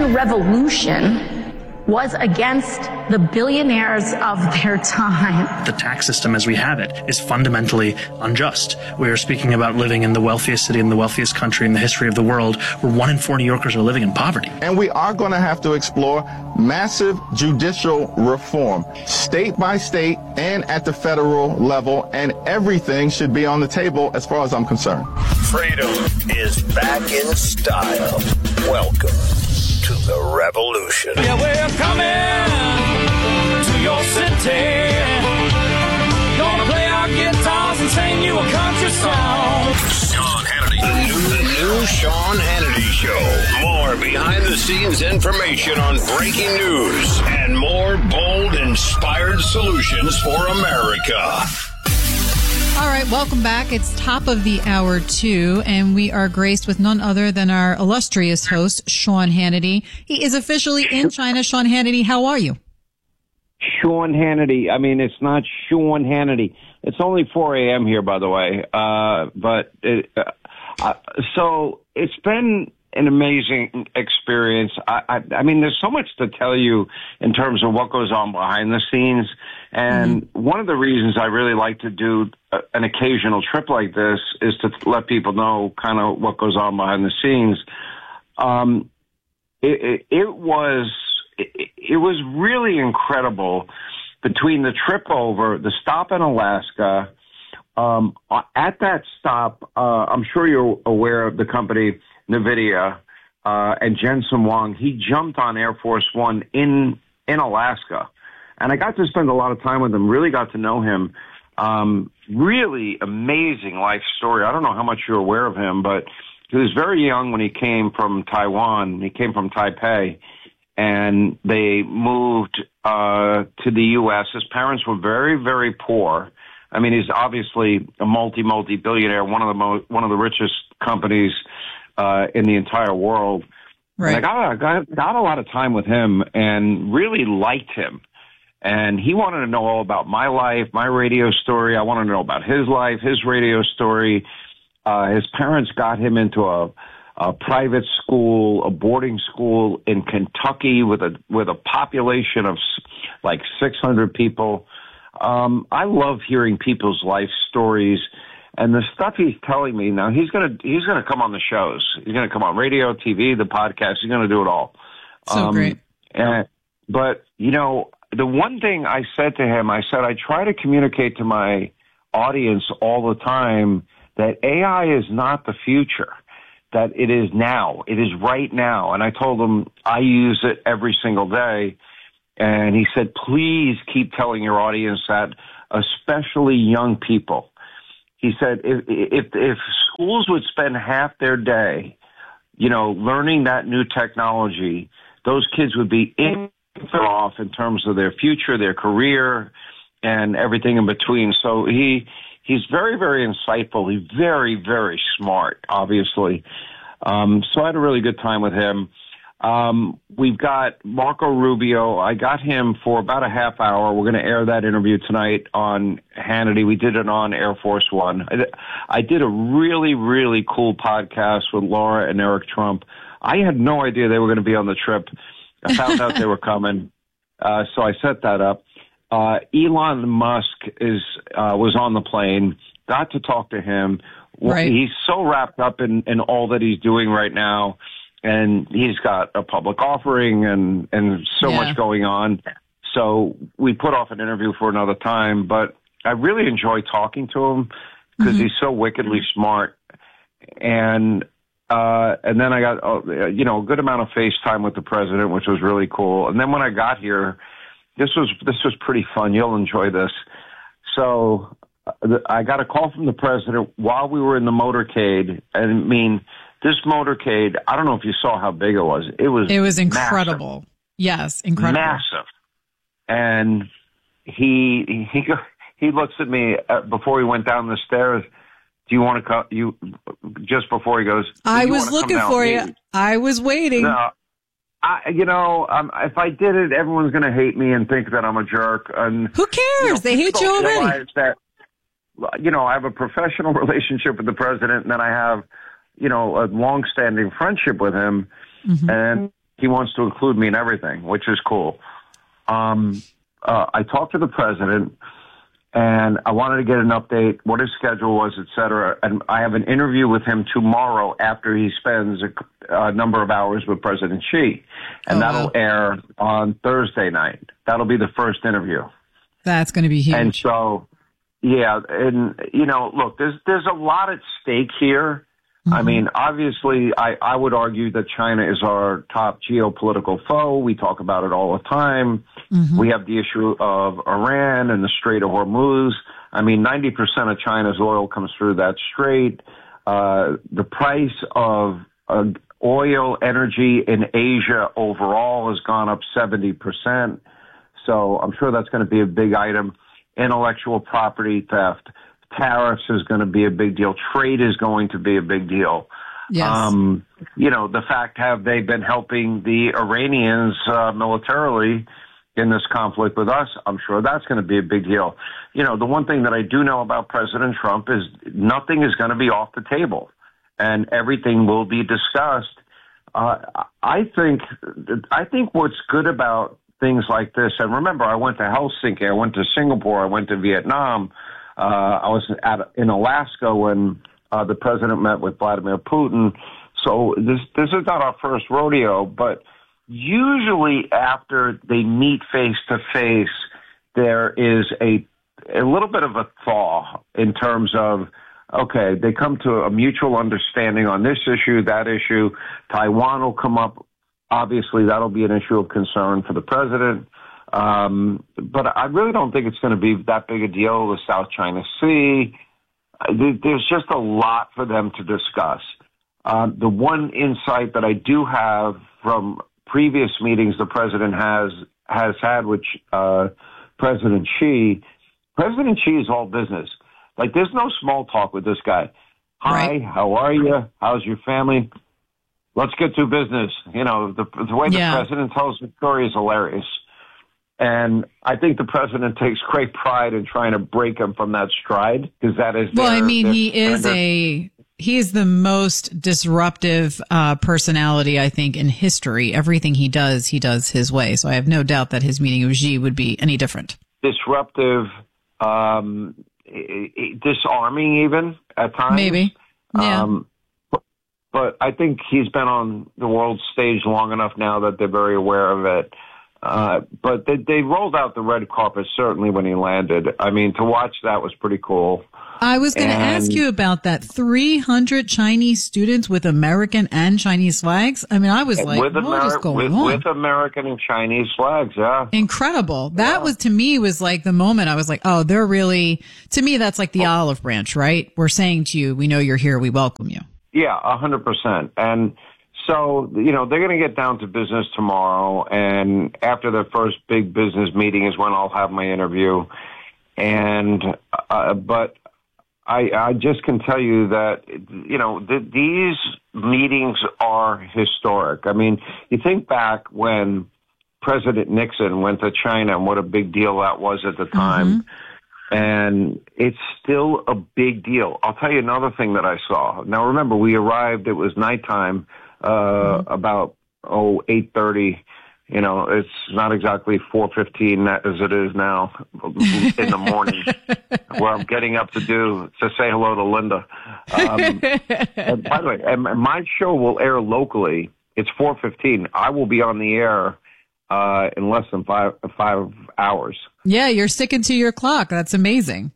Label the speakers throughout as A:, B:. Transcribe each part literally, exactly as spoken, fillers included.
A: American Revolution was against the billionaires of their time.
B: The tax system as we have it is fundamentally unjust. We are speaking about living in the wealthiest city in the wealthiest country in the history of the world, where one in four New Yorkers are living in poverty.
C: And we are going to have to explore massive judicial reform, state by state and at the federal level, and everything should be on the table as far as I'm concerned.
D: Freedom is back in style. Welcome to the revolution.
E: Yeah, we're coming to your city. Gonna play our guitars and sing you a country song.
D: Sean Hannity. The new, the new Sean Hannity Show. More behind-the-scenes information on breaking news and more bold, inspired solutions for America.
F: All right, welcome back. It's top of the hour, two, and we are graced with none other than our illustrious host, Sean Hannity. He is officially in China. Sean Hannity, how are you?
G: Sean Hannity. I mean, it's not Sean Hannity. It's only four a.m. here, by the way. Uh, but it, uh, uh, so it's been an amazing experience. I, I, I mean, there's so much to tell you in terms of what goes on behind the scenes. And mm-hmm. one of the reasons I really like to do a, an occasional trip like this is to let people know kind of what goes on behind the scenes. Um, it, it, it was it, it was really incredible between the trip over, the stop in Alaska. Um, at that stop, uh, I'm sure you're aware of the company NVIDIA uh, and Jensen Huang. He jumped on Air Force One in in Alaska. And I got to spend a lot of time with him, really got to know him. Um, really amazing life story. I don't know how much you're aware of him, but he was very young when he came from Taiwan. He came from Taipei, and they moved uh, to the U S. His parents were very, very poor. I mean, he's obviously a multi, multi-billionaire, one of the mo- one of the richest companies uh, in the entire world. Right. And I got, I got, got a lot of time with him and really liked him. And he wanted to know all about my life, my radio story. I wanted to know about his life, his radio story. Uh, his parents got him into a, a private school, a boarding school in Kentucky with a with a population of like six hundred people. Um, I love hearing people's life stories, and the stuff he's telling me now. He's gonna he's gonna come on the shows. He's gonna come on radio, T V, the podcast. He's gonna do it all.
F: So um, great.
G: And, but you know. The one thing I said to him, I said, I try to communicate to my audience all the time that A I is not the future, that it is now. It is right now. And I told him I use it every single day. And he said, please keep telling your audience that, especially young people. He said, if, if, if schools would spend half their day, you know, learning that new technology, those kids would be in off in terms of their future, their career, and everything in between. So he he's very, very insightful. He's very, very smart, obviously. Um, so I had a really good time with him. Um, we've got Marco Rubio. I got him for about a half hour. We're going to air that interview tonight on Hannity. We did it on Air Force One. I, I did a really, really cool podcast with Laura and Eric Trump. I had no idea they were going to be on the trip. I found out they were coming, uh, so I set that up. Uh, Elon Musk is uh, was on the plane, got to talk to him.
F: Right.
G: He's so wrapped up in, in all that he's doing right now, and he's got a public offering and, and so yeah. much going on. So we put off an interview for another time, but I really enjoy talking to him because mm-hmm. he's so wickedly smart. And Uh, and then I got, uh, you know, a good amount of FaceTime with the president, which was really cool. And then when I got here, this was, this was pretty fun. You'll enjoy this. So uh, I got a call from the president while we were in the motorcade. And I mean, this motorcade, I don't know if you saw how big it was. It was,
F: it was incredible.
G: Massive.
F: Yes. Incredible.
G: Massive. And he, he, he looks at me uh, before he went down the stairs. Do you want to come? You just before he goes.
F: I was looking for you. I was waiting.
G: No, I, you know, um, if I did it, everyone's going to hate me and think that I'm a jerk. And
F: who cares?
G: You know,
F: they hate you already.
G: That, you know, I have a professional relationship with the president, and then I have, you know, a long-standing friendship with him. Mm-hmm. And he wants to include me in everything, which is cool. Um, uh, I talked to the president, and I wanted to get an update, what his schedule was, et cetera. And I have an interview with him tomorrow after he spends a, a number of hours with President Xi. And
F: oh,
G: that'll
F: wow.
G: air on Thursday night. That'll be the first interview.
F: That's going to be huge.
G: And so, yeah, and, you know, look, there's there's a lot at stake here. Mm-hmm. I mean, obviously, I, I would argue that China is our top geopolitical foe. We talk about it all the time. Mm-hmm. We have the issue of Iran and the Strait of Hormuz. I mean, ninety percent of China's oil comes through that strait. Uh, the price of uh, oil energy in Asia overall has gone up seventy percent. So I'm sure that's going to be a big item. Intellectual property theft. Tariffs is going to be a big deal. Trade is going to be a big deal.
F: Yes.
G: Um, you know, the fact have they been helping the Iranians uh, militarily in this conflict with us, I'm sure that's going to be a big deal. You know, the one thing that I do know about President Trump is nothing is going to be off the table, and everything will be discussed. Uh, I think, I think what's good about things like this, and remember, I went to Helsinki, I went to Singapore, I went to Vietnam. Uh, I was at, in Alaska when uh, the president met with Vladimir Putin. So this this is not our first rodeo, but usually after they meet face to face, there is a a little bit of a thaw in terms of, okay, they come to a mutual understanding on this issue, that issue. Taiwan will come up. Obviously, that'll be an issue of concern for the president. Um, but I really don't think it's going to be that big a deal. The South China Sea, there's just a lot for them to discuss. Uh, the one insight that I do have from previous meetings the president has has had with uh, President Xi, President Xi is all business. Like, there's no small talk with this guy. Hi, right. How are you? How's your family? Let's get to business. You know, the, the way
F: yeah.
G: the president tells the story is hilarious. And I think the president takes great pride in trying to break him from that stride, because that is.
F: Well,
G: their,
F: I mean,
G: their,
F: he is
G: their,
F: a he is the most disruptive uh, personality, I think, in history. Everything he does, he does his way. So I have no doubt that his meeting with Xi would be any different.
G: Disruptive, um, disarming, even at times.
F: Maybe, yeah. Um,
G: but, but I think he's been on the world stage long enough now that they're very aware of it. Uh, but they, they rolled out the red carpet, certainly, when he landed. I mean, to watch that was pretty cool.
F: I was going to ask you about that. three hundred Chinese students with American and Chinese flags. I mean, I was like,
G: with
F: what
G: Ameri-
F: is going
G: with,
F: on?
G: With American and Chinese flags, yeah.
F: Incredible. That
G: yeah.
F: was, to me, was like the moment I was like, oh, they're really, to me, that's like the oh. olive branch, right? We're saying to you, we know you're here, we welcome you.
G: Yeah, one hundred percent. And so, you know, they're going to get down to business tomorrow, and after the first big business meeting is when I'll have my interview. And, uh, but I, I just can tell you that, you know, th- these meetings are historic. I mean, you think back when President Nixon went to China and what a big deal that was at the time. Mm-hmm. And it's still a big deal. I'll tell you another thing that I saw. Now, remember, we arrived, it was nighttime. Uh, mm-hmm. about, oh, eight thirty. You know, it's not exactly four fifteen as it is now in the morning, where I'm getting up to do, to say hello to Linda. Um, and by the way, and my show will air locally. It's four fifteen. I will be on the air uh, in less than five, five hours.
F: Yeah, you're sticking to your clock. That's amazing.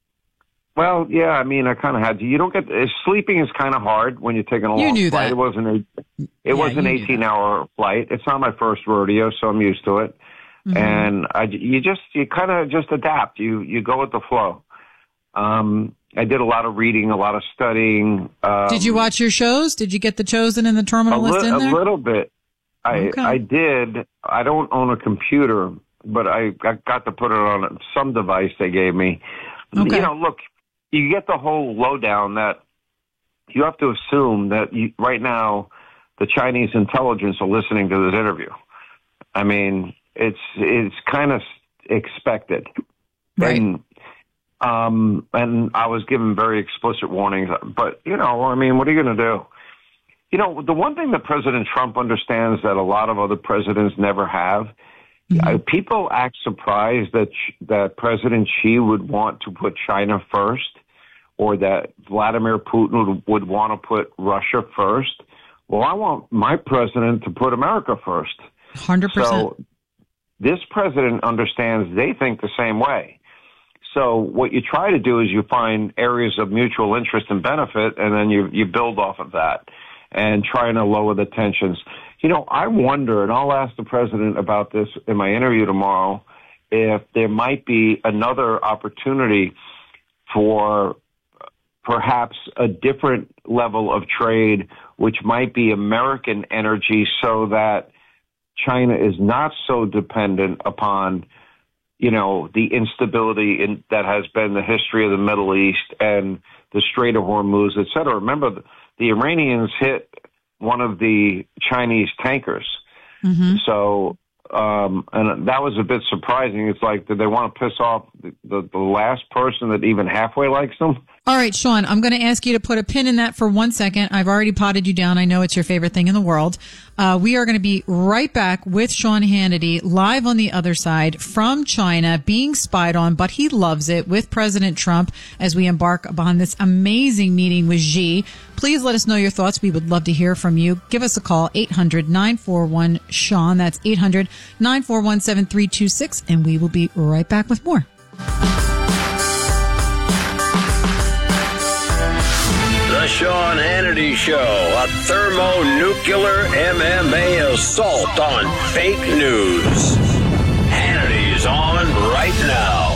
G: Well, yeah, I mean, I kind of had to. You don't get sleeping is kind of hard when you're taking a long
F: you knew
G: flight.
F: That.
G: It wasn't a, it yeah, was an eighteen-hour flight. It's not my first rodeo, so I'm used to it. Mm-hmm. And I, you just, you kind of just adapt. You you go with the flow. Um, I did a lot of reading, a lot of studying. Um,
F: did you watch your shows? Did you get the Chosen and the Terminal
G: li-
F: List in there?
G: A little bit. I
F: okay.
G: I did. I don't own a computer, but I, I got to put it on some device they gave me.
F: Okay.
G: You know, look. You get the whole lowdown that you have to assume that you, right now the Chinese intelligence are listening to this interview. I mean, it's it's kind of expected.
F: Right.
G: And, um, and I was given very explicit warnings. But, you know, I mean, what are you going to do? You know, the one thing that President Trump understands that a lot of other presidents never have, mm-hmm. uh, people act surprised that that President Xi would want to put China first, or that Vladimir Putin would, would want to put Russia first. Well, I want my president to put America first.
F: one hundred percent.
G: So this president understands they think the same way. So what you try to do is you find areas of mutual interest and benefit, and then you, you build off of that and trying to lower the tensions. You know, I wonder, and I'll ask the president about this in my interview tomorrow, if there might be another opportunity for perhaps a different level of trade, which might be American energy, so that China is not so dependent upon, you know, the instability in, that has been the history of the Middle East and the Strait of Hormuz, et cetera. Remember, the, the Iranians hit one of the Chinese tankers. Mm-hmm. So, um, and that was a bit surprising. It's like, did they want to piss off the, the, the last person that even halfway likes them?
F: All right, Sean, I'm going to ask you to put a pin in that for one second. I've already potted you down. I know it's your favorite thing in the world. Uh, we are going to be right back with Sean Hannity live on the other side from China, being spied on, but he loves it, with President Trump as we embark upon this amazing meeting with Xi. Please let us know your thoughts. We would love to hear from you. Give us a call, eight hundred, nine four one, Sean. That's eight hundred, nine four one, seven three two six, and we will be right back with more.
D: The Sean Hannity Show, a thermonuclear M M A assault on fake news. Hannity's on right now.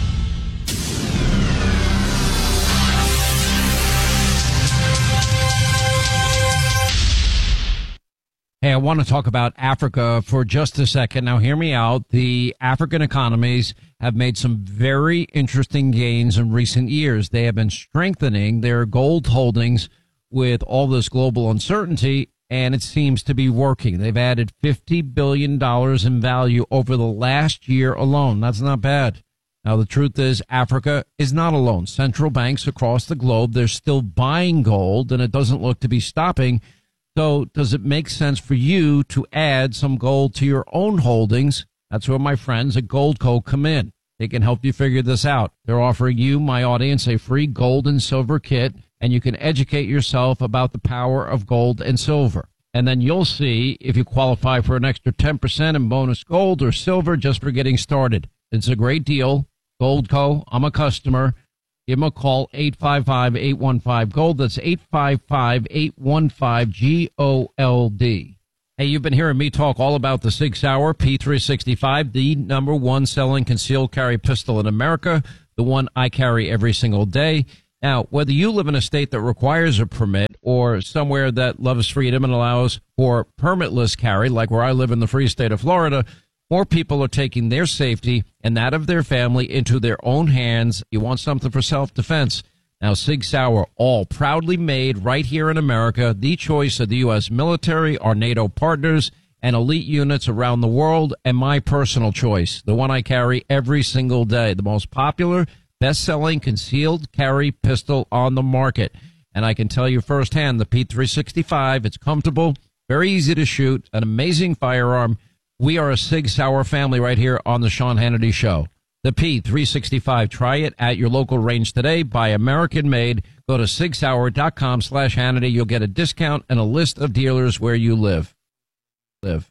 H: Hey, I want to talk about Africa for just a second. Now, hear me out. The African economies have made some very interesting gains in recent years. They have been strengthening their gold holdings with all this global uncertainty, and it seems to be working. They've added fifty billion dollars in value over the last year alone. That's not bad. Now, the truth is, Africa is not alone. Central banks across the globe, they're still buying gold, and it doesn't look to be stopping. So does it make sense for you to add some gold to your own holdings? That's where my friends at Goldco come in. They can help you figure this out. They're offering you, my audience, a free gold and silver kit, and you can educate yourself about the power of gold and silver. And then you'll see if you qualify for an extra ten percent in bonus gold or silver just for getting started. It's a great deal. Goldco, I'm a customer. Give them a call, eight five five, eight one five, GOLD. That's eight five five, eight one five, G O L D. Hey, you've been hearing me talk all about the Sig Sauer P three sixty-five, the number one selling concealed carry pistol in America, the one I carry every single day. Now, whether you live in a state that requires a permit or somewhere that loves freedom and allows for permitless carry, like where I live in the free state of Florida, more people are taking their safety and that of their family into their own hands. You want something for self-defense. Now, Sig Sauer, all proudly made right here in America, the choice of the U S military, our NATO partners, and elite units around the world, and my personal choice, the one I carry every single day, the most popular, best-selling concealed carry pistol on the market. And I can tell you firsthand, the P three sixty-five, it's comfortable, very easy to shoot, an amazing firearm. We are a Sig Sauer family right here on the Sean Hannity Show. The P three sixty-five. Try it at your local range today. Buy American made. Go to sig sauer dot com slash Hannity. You'll get a discount and a list of dealers where you live. Live.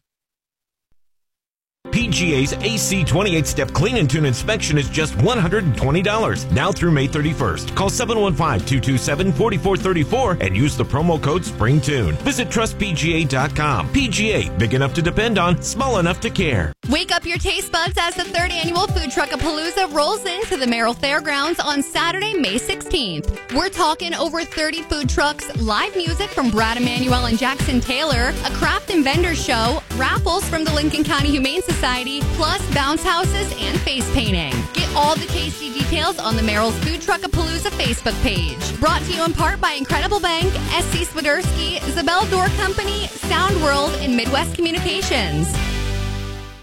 I: P G A's A C twenty-eight step clean and tune inspection is just one hundred twenty dollars now through May thirty-first. Call seven one five, two two seven, four four three four and use the promo code SPRINGTUNE. Visit trust P G A dot com. P G A, big enough to depend on, small enough to care.
J: Wake up your taste buds as the third annual Food Truckapalooza rolls into the Merrill Fairgrounds on Saturday, May sixteenth. We're talking over thirty food trucks, live music from Brad Emanuel and Jackson Taylor, a craft and vendor show, raffles from the Lincoln County Humane Society, plus bounce houses and face painting. Get all the tasty details on the Merrill's Food Truckapalooza Facebook page. Brought to you in part by Incredible Bank, S C Swiderski, Zabel Door Company, Sound World, and Midwest Communications.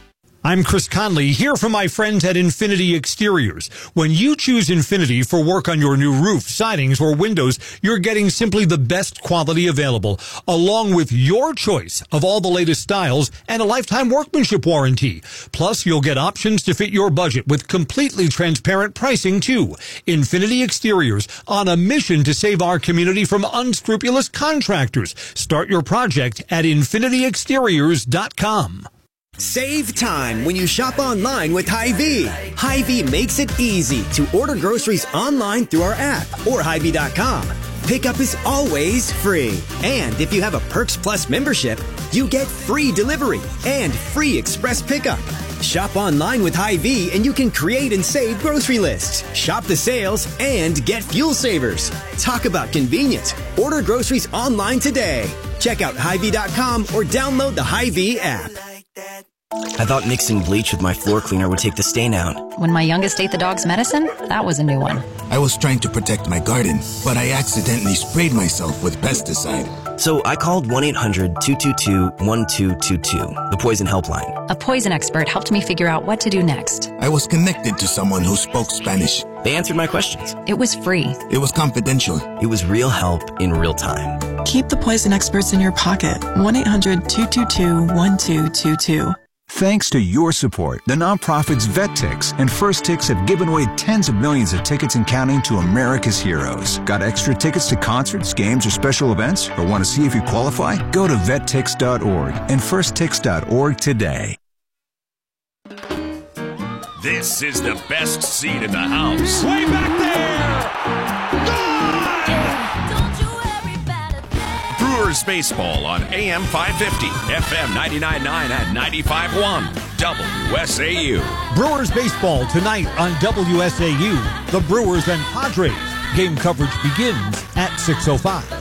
K: I'm Chris Conley, here from my friends at Infinity Exteriors. When you choose Infinity for work on your new roof, sidings, or windows, you're getting simply the best quality available, along with your choice of all the latest styles and a lifetime workmanship warranty. Plus, you'll get options to fit your budget with completely transparent pricing, too. Infinity Exteriors, on a mission to save our community from unscrupulous contractors. Start your project at infinity exteriors dot com.
L: Save time when you shop online with Hy-Vee. Hy-Vee makes it easy to order groceries online through our app or Hy Vee dot com. Pickup is always free. And if you have a Perks Plus membership, you get free delivery and free express pickup. Shop online with Hy-Vee and you can create and save grocery lists, shop the sales, and get fuel savers. Talk about convenience. Order groceries online today. Check out Hy Vee dot com or download the Hy-Vee app.
M: I thought mixing bleach with my floor cleaner would take the stain out.
N: When my youngest ate the dog's medicine, that was a new one.
O: I was trying to protect my garden, but I accidentally sprayed myself with pesticide.
M: So I called one eight hundred two two two one two two two, the poison helpline.
N: A poison expert helped me figure out what to do next.
O: I was connected to someone who spoke Spanish.
M: They answered my questions.
N: It was free.
O: It was confidential.
M: It was real help in real time.
P: Keep the poison experts in your pocket. one eight hundred two two two one two two two.
Q: Thanks to your support, the nonprofits VetTix and First Tix have given away tens of millions of tickets and counting to America's heroes. Got extra tickets to concerts, games, or special events? Or want to see if you qualify? Go to vet tix dot org and first tix dot org today.
D: This is the best seat in the house.
E: Way back there!
D: Brewers baseball on A M five fifty, F M ninety-nine point nine and ninety-five point one, W S A U.
K: Brewers baseball tonight on W S A U. The Brewers and Padres. Game coverage begins at six oh five.